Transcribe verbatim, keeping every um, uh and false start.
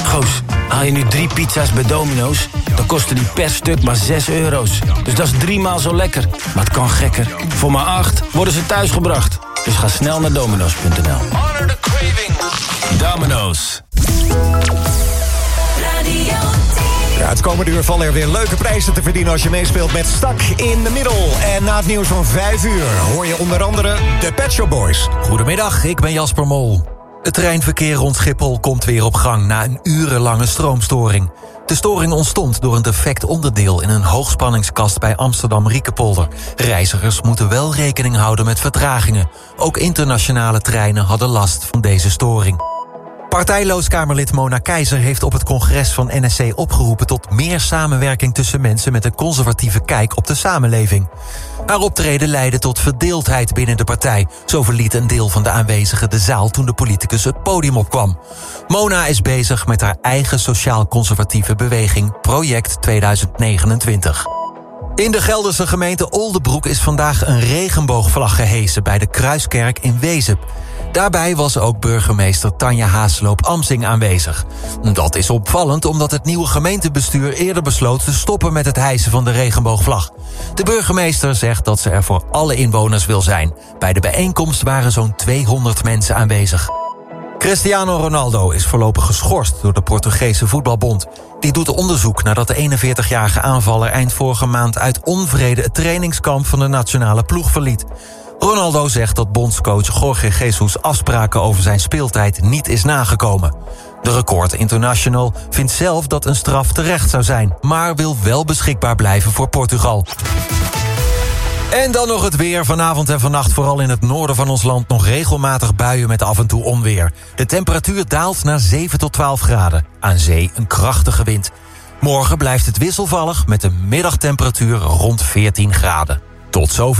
Goos, haal je nu drie pizza's bij Domino's, dan kosten die per stuk maar zes euro's. Dus dat is drie maal zo lekker. Maar het kan gekker. Voor maar acht worden ze thuisgebracht. Dus ga snel naar domino's punt n l. Honor the craving. Domino's. Ja, het komende uur vallen er weer leuke prijzen te verdienen als je meespeelt met Stak in de Middel. En na het nieuws van vijf uur hoor je onder andere de Pet Shop Boys. Goedemiddag, ik ben Jasper Mol. Het treinverkeer rond Schiphol komt weer op gang na een urenlange stroomstoring. De storing ontstond door een defect onderdeel in een hoogspanningskast bij Amsterdam-Riekenpolder. Reizigers moeten wel rekening houden met vertragingen. Ook internationale treinen hadden last van deze storing. Partijloos Kamerlid Mona Keizer heeft op het congres van N S C opgeroepen tot meer samenwerking tussen mensen met een conservatieve kijk op de samenleving. Haar optreden leidde tot verdeeldheid binnen de partij. Zo verliet een deel van de aanwezigen de zaal toen de politicus het podium opkwam. Mona is bezig met haar eigen sociaal-conservatieve beweging Project tweeduizend negenentwintig. In de Gelderse gemeente Oldebroek is vandaag een regenboogvlag gehesen bij de Kruiskerk in Wezep. Daarbij was ook burgemeester Tanja Haasloop-Amsing aanwezig. Dat is opvallend omdat het nieuwe gemeentebestuur eerder besloot te stoppen met het hijsen van de regenboogvlag. De burgemeester zegt dat ze er voor alle inwoners wil zijn. Bij de bijeenkomst waren zo'n tweehonderd mensen aanwezig. Cristiano Ronaldo is voorlopig geschorst door de Portugese voetbalbond. Die doet onderzoek nadat de eenenveertigjarige aanvaller eind vorige maand uit onvrede het trainingskamp van de nationale ploeg verliet. Ronaldo zegt dat bondscoach Jorge Jesus afspraken over zijn speeltijd niet is nagekomen. De Record International vindt zelf dat een straf terecht zou zijn, maar wil wel beschikbaar blijven voor Portugal. En dan nog het weer. Vanavond en vannacht vooral in het noorden van ons land nog regelmatig buien met af en toe onweer. De temperatuur daalt naar zeven tot twaalf graden. Aan zee een krachtige wind. Morgen blijft het wisselvallig met een middagtemperatuur rond veertien graden. Tot zover.